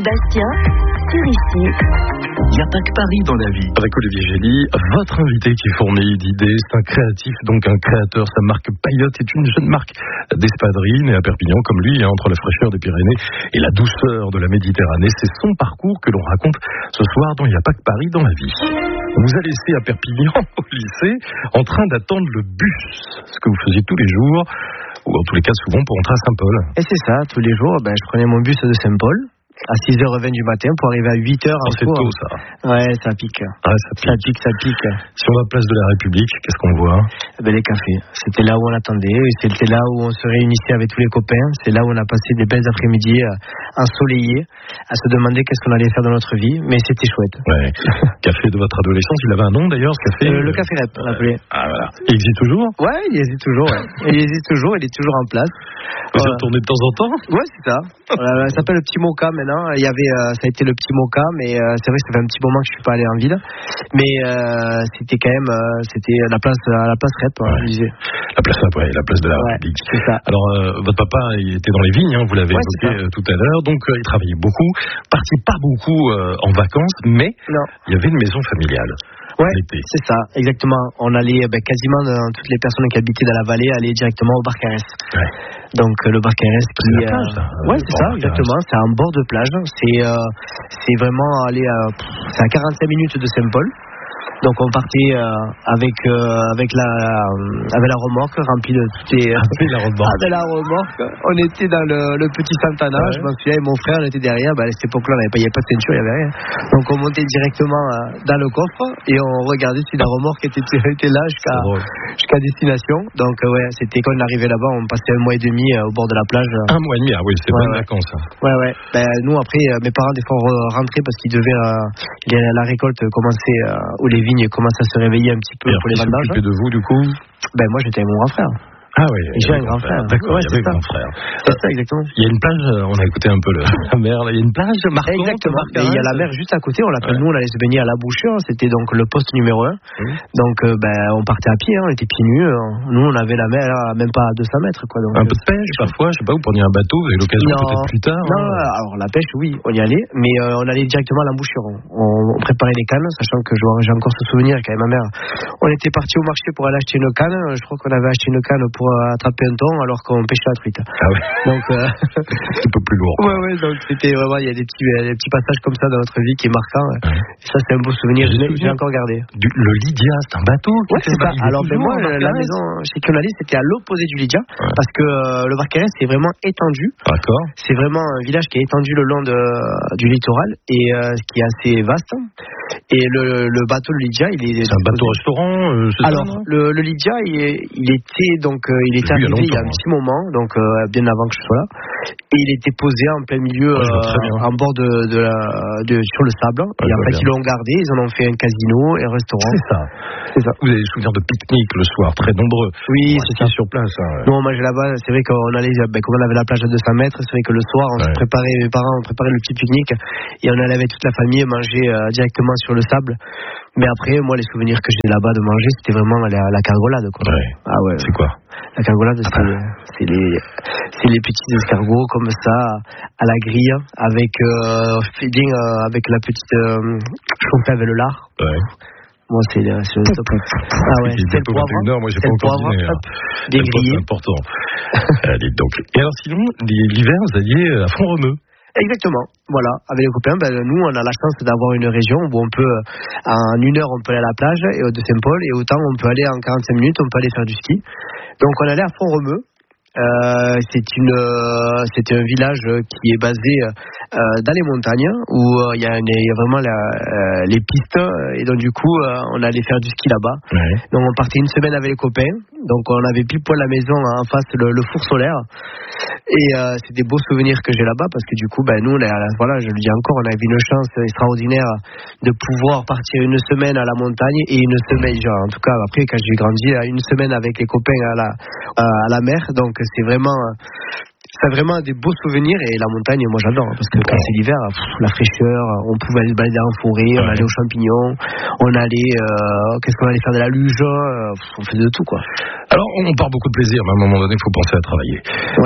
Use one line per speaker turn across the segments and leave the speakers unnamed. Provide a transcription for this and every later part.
Bastien, sur ici.
Il n'y a pas que Paris dans la vie. Avec Olivier Gély, votre invité qui fournit d'idées, c'est un créatif, donc un créateur. Sa marque Paillotte est une jeune marque d'espadrilles, née à Perpignan comme lui, entre la fraîcheur des Pyrénées et la douceur de la Méditerranée. C'est son parcours que l'on raconte ce soir dans Il n'y a pas que Paris dans la vie. On vous a laissé à Perpignan, au lycée, en train d'attendre le bus, ce que vous faisiez tous les jours, ou en tous les cas souvent pour entrer à Saint-Paul.
Et c'est ça, tous les jours, je prenais mon bus de Saint-Paul à 6h20 du matin pour arriver à 8h.
C'est tôt, ça.
Ouais, ça pique. Ça pique.
Si on va à Place de la République, qu'est-ce qu'on voit?
Les cafés. C'était là où on attendait. C'était là où on se réunissait avec tous les copains. C'est là où on a passé des belles après-midi ensoleillés à se demander qu'est-ce qu'on allait faire dans notre vie. Mais c'était chouette.
Ouais. Café de votre adolescence, il avait un nom d'ailleurs, ce café?
Le Café Rep, on l'appelait.
Ah voilà. Il existe toujours?
Ouais, il existe toujours. Ouais. Il existe toujours, il est toujours en place.
Vous y retournez de temps en temps?
Ouais, c'est ça. Ça s'appelle le Petit Moka maintenant. Il y avait, ça a été le Petit Moka, mais c'est vrai que ça fait un petit moment que je suis pas allé en ville. Mais c'était quand même, c'était la place Rep, je disais.
La place de la République.
C'est ça.
Alors, votre papa, il était dans les vignes, vous l'avez évoqué tout à l'heure, donc il travaillait beaucoup, partait pas beaucoup en vacances, mais il y avait une maison familiale.
Ouais, c'est ça, exactement. On allait quasiment toutes les personnes qui habitaient dans la vallée allaient directement au Barcarès. Ouais. Donc le Barcarès qui
c'est la plage, ça.
Ouais, c'est ça, exactement. C'est un bord de plage. C'est vraiment aller c'est à 45 minutes de Saint-Paul. Donc on partait avec la remorque remplie de toutes les avec la remorque. On était dans le petit Santana, je m'en souviens, et mon frère était derrière. À cette époque-là, il n'y avait pas de ceinture, il n'y avait rien. Donc on montait directement dans le coffre et on regardait si la remorque était là jusqu'à destination. Donc c'était quand on arrivait là-bas, on passait 1 mois et demi au bord de la plage.
1 mois et demi, oui, c'est bonnes vacances.
Ouais. Nous après, mes parents des fois rentraient parce qu'ils devaient la récolte commencer ou les vignes commencent à se réveiller un petit peu pour les vendanges.
Qui s'occupait de vous du coup?
Moi j'étais avec mon grand frère.
Ah oui,
j'ai un grand frère.
D'accord, il y avait un grand frère.
C'est ça, exactement.
Il y a une plage, on a écouté un peu la mer, là. Il y a une plage marquante.
Exactement. Et il y a la mer juste à côté, on l'appelle, nous on allait se baigner à la Bouchure, c'était donc le poste numéro 1. Donc on partait à pied, on était pieds nus. Nous on avait la mer même pas à 200 mètres. Donc,
un peu de pêche parfois, je sais pas, vous preniez un bateau, vous avez l'occasion peut-être plus tard.
Non, alors la pêche, oui, on y allait, mais on allait directement à la Bouchure. On préparait les cannes, sachant que j'ai encore ce souvenir qu'avec ma mère, on était parti au marché pour aller acheter une canne. Je crois qu'on avait acheté une canne pour attraper un thon alors qu'on pêchait la truite.
Ah ouais.
Donc
c'est un peu plus lourd.
Ouais, donc c'était vraiment, il y a des petits passages comme ça dans notre vie qui est marquant. Ouais. Ça c'est un beau souvenir, j'ai encore gardé.
Le Lydia, c'est un bateau.
Ouais, c'est ça. Alors moi, la maison chez qui on allait, c'était à l'opposé du Lydia, parce que le Barcarès c'est vraiment étendu.
D'accord.
C'est vraiment un village qui est étendu le long du littoral et qui est assez vaste. Et le bateau de Lydia, c'est
un bateau restaurant.
Alors le Lydia, il était arrivé il y a un petit moment, donc bien avant que je sois là, et il était posé en plein milieu, en bord sur le sable. Et en fait, ils l'ont gardé, ils en ont fait un casino et un restaurant.
C'est ça. Vous avez des souvenirs de pique-nique le soir, très nombreux.
Oui, c'est ça.
Sur place.
Non, moi, là-bas, c'est vrai qu'on allait, comme on avait la plage à 200 mètres, c'est vrai que le soir, mes parents ont préparé le petit pique-nique et on allait avec toute la famille manger directement sur le sable. Mais après, moi, les souvenirs que j'ai là-bas de manger, c'était vraiment la cargolade, quoi.
Ouais.
Ah ouais.
C'est quoi?
La cargolade, c'est les petits escargots comme ça, à la grille, avec feeding, avec la petite chauffée avec le lard. Ouais. Moi, c'est le top. Ah ouais, c'est le poivre.
Moi, j'ai pas encore dîné.
Dégrillé.
C'est important. Allez, donc. Et alors, sinon, l'hiver, vous alliez à Font-Romeu.
Exactement, voilà, avec les copains, nous on a la chance d'avoir une région où on peut, en 1 heure on peut aller à la plage de Saint-Paul et autant on peut aller en 45 minutes, on peut aller faire du ski. Donc on allait à Font-Romeu. C'est un village qui est basé dans les montagnes où il y a vraiment les pistes et donc du coup on allait faire du ski là-bas. Donc on partait 1 semaine avec les copains, donc on avait pile poil la maison en face le four solaire et c'est des beaux souvenirs que j'ai là-bas parce que du coup nous je le dis encore, on avait une chance extraordinaire de pouvoir partir 1 semaine à la montagne et 1 semaine, en tout cas après quand j'ai grandi, 1 semaine avec les copains à la mer. Donc c'est vraiment des beaux souvenirs et la montagne, moi j'adore parce que quand c'est l'hiver, la fraîcheur, on pouvait aller se balader en forêt, on allait aux champignons, on allait qu'est-ce qu'on allait faire de la luge, on faisait de tout quoi.
Alors, on part beaucoup de plaisir, mais à un moment donné, il faut penser à travailler.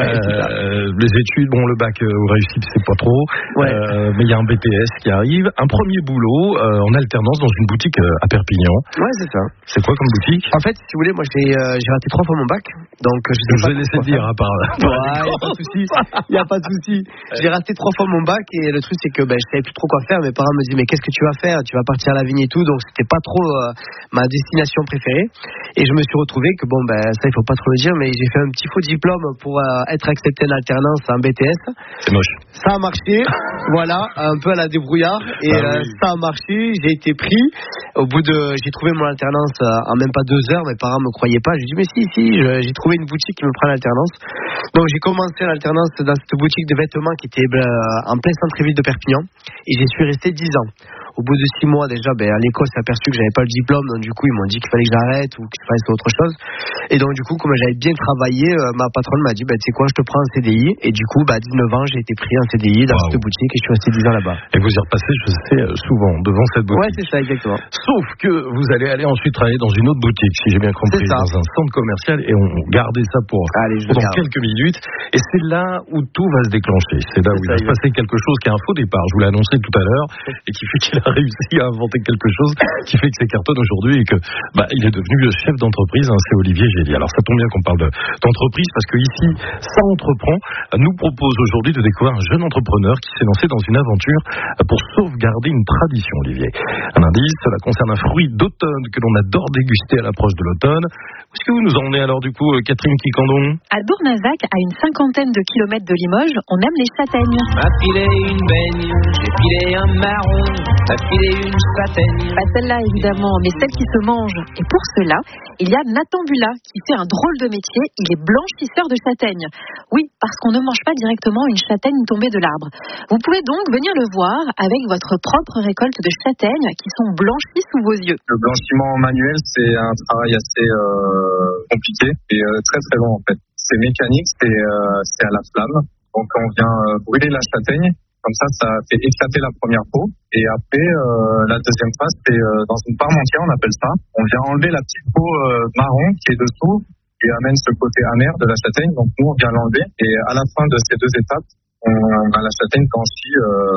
Les études, bon, le bac réussi, c'est pas trop. Mais il y a un BTS qui arrive. Un premier boulot en alternance dans une boutique à Perpignan.
Ouais, c'est ça.
C'est quoi comme boutique?
En fait, si vous voulez, moi j'ai raté 3 fois mon bac. Donc
je vais laisser dire à part.
Il n'y a pas de souci. J'ai raté 3 fois mon bac et le truc c'est que je savais plus trop quoi faire. Mes parents me disaient mais qu'est-ce que tu vas faire? Tu vas partir à la vigne et tout. Donc c'était pas trop ma destination préférée. Et je me suis retrouvé que ça il faut pas trop le dire, mais j'ai fait un petit faux diplôme pour être accepté en alternance en BTS.
C'est moche.
Ça a marché. Voilà, un peu à la débrouillard. Et ça a marché. J'ai été pris. Au bout j'ai trouvé mon alternance en même pas 2 heures. Mes parents me croyaient pas. J'ai dit mais si, j'ai trouvé une boutique qui me prend l'alternance. Donc j'ai commencé l'alternance dans cette boutique de vêtements qui était en plein centre-ville de Perpignan. Et j'y suis resté 10 ans. Au bout de 6 mois déjà, à l'école, s'est aperçu que j'avais pas le diplôme, donc du coup ils m'ont dit qu'il fallait que j'arrête ou que je fasse autre chose. Et donc du coup, comme j'avais bien travaillé, ma patronne m'a dit tu sais quoi, je te prends en CDI. Et du coup, à 19 ans, j'ai été pris en CDI dans cette boutique et je suis resté 10 ans là-bas.
Et vous y repassez, je sais, souvent devant cette boutique.
Ouais, c'est ça, exactement.
Sauf que vous allez aller ensuite travailler dans une autre boutique, si j'ai bien compris, dans un centre commercial, et on gardait ça pour pendant quelques minutes. Et c'est là où tout va se déclencher. C'est là où il va se passer quelque chose qui est un faux départ. Je vous l'ai annoncé tout à l'heure, et qui fait qu'il a réussi à inventer quelque chose qui fait que c'est cartonne aujourd'hui et que il est devenu le chef d'entreprise. C'est Olivier Gély. Alors ça tombe bien qu'on parle d'entreprise parce que ici, Ça entreprend nous propose aujourd'hui de découvrir un jeune entrepreneur qui s'est lancé dans une aventure pour sauvegarder une tradition, Olivier. Un indice, cela concerne un fruit d'automne que l'on adore déguster à l'approche de l'automne. Où est-ce que vous nous emmenez alors du coup, Catherine Kikandon?
À Bournazac, à une 50aine de kilomètres de Limoges, on aime les châtaignes.
M'a filé une baigne, j'ai filé un marron, m'a filé une châtaigne.
Pas celle-là évidemment, mais celle qui se mange. Et pour cela, il y a Nathan Bula qui fait un drôle de métier, il est blanchisseur de châtaignes. Oui, parce qu'on ne mange pas directement une châtaigne tombée de l'arbre. Vous pouvez donc venir le voir avec votre propre récolte de châtaignes qui sont blanchies sous vos yeux.
Le blanchiment manuel, c'est un travail assez compliqué et très très long en fait. C'est mécanique, c'est à la flamme. Donc on vient brûler la châtaigne. Comme ça fait éclater la première peau. Et après, la deuxième phase, c'est dans une parmentière, on appelle ça. On vient enlever la petite peau marron qui est dessous et amène ce côté amer de la châtaigne. Donc nous, on vient l'enlever. Et à la fin de ces 2 étapes, on a la châtaigne blanchie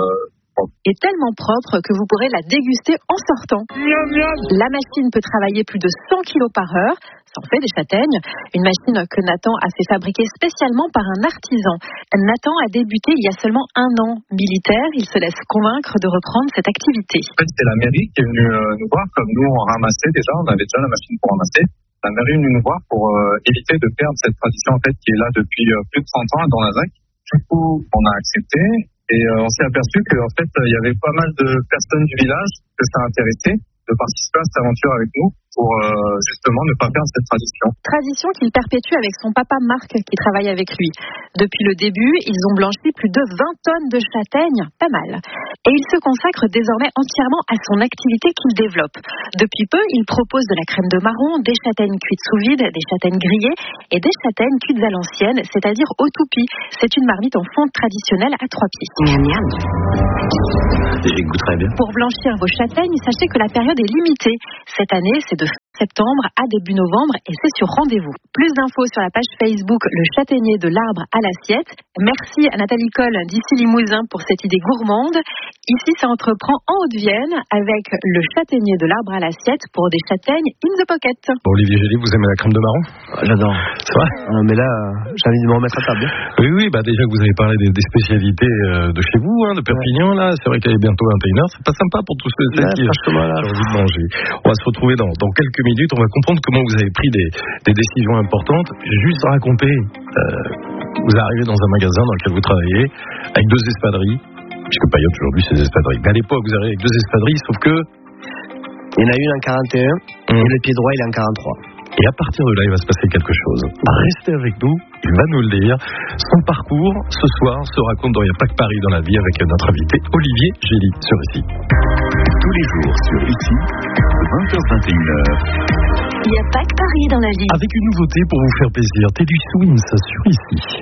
est tellement propre que vous pourrez la déguster en sortant. La machine peut travailler plus de 100 kg par heure. Ça en fait des châtaignes. Une machine que Nathan a fait fabriquer spécialement par un artisan. Nathan a débuté il y a seulement 1 an. Militaire, il se laisse convaincre de reprendre cette activité.
En fait, c'est la mairie qui est venue nous voir. Comme nous, on ramassait déjà, on avait déjà la machine pour ramasser. La mairie est venue nous voir pour éviter de perdre cette tradition en fait qui est là depuis plus de 30 ans à Bournazac. Du coup, on a accepté. Et on s'est aperçu qu'en fait, il y avait pas mal de personnes du village que ça intéressait de participer à cette aventure avec nous pour justement ne pas perdre cette tradition.
Tradition qu'il perpétue avec son papa Marc qui travaille avec lui. Depuis le début, ils ont blanchi plus de 20 tonnes de châtaignes, pas mal. Et il se consacre désormais entièrement à son activité qu'il développe. Depuis peu, il propose de la crème de marron, des châtaignes cuites sous vide, des châtaignes grillées et des châtaignes cuites à l'ancienne, c'est-à-dire au toupie. C'est une marmite en fonte traditionnelle à 3 pieds.
J'écouterai bien.
Pour blanchir vos châtaignes, sachez que la période est limitée. Cette année, c'est de septembre à début novembre et c'est sur rendez-vous. Plus d'infos sur la page Facebook Le Châtaignier de l'arbre à l'assiette. Merci à Nathalie Coll d'ici Limousin pour cette idée gourmande. Ici, ça entreprend en Haute-Vienne avec Le Châtaignier de l'arbre à l'assiette pour des châtaignes in the pocket.
Bon, Olivier Gély, vous aimez la crème de marron?
J'adore.
C'est vrai?
Mais là, j'ai envie de me remettre à table.
Oui, déjà que vous avez parlé des spécialités de chez vous, de Perpignan, là, c'est vrai qu'il est bientôt 21h. C'est pas sympa pour tous ceux qui ont envie de manger. On va se retrouver dans quelques minutes. On va comprendre comment vous avez pris des décisions importantes. Juste raconter, vous arrivez dans un magasin dans lequel vous travaillez avec 2 espadrilles, puisque Payotte aujourd'hui c'est des espadrilles. Mais à l'époque vous arrivez avec 2 espadrilles, sauf que
il y en a une en 41 et le pied droit il est en 43.
Et à partir de là, il va se passer quelque chose. Restez avec nous, il va nous le dire. Son parcours, ce soir, se raconte dans Il n'y a pas que Paris dans la vie avec notre invité Olivier Gély sur ICI.
Tous les jours sur ICI, 20h-21h.
Il n'y a pas que Paris dans la vie.
Avec une nouveauté pour vous faire plaisir, Teddy Swims sur ICI.